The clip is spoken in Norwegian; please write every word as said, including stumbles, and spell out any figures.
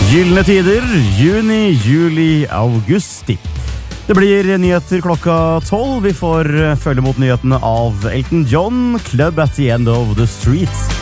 Gyllene tider, juni, juli, augusti. Det blir nyheter klokka tolv. Vi får følge mot nyhetene av Elton John, Club at the End of the Street.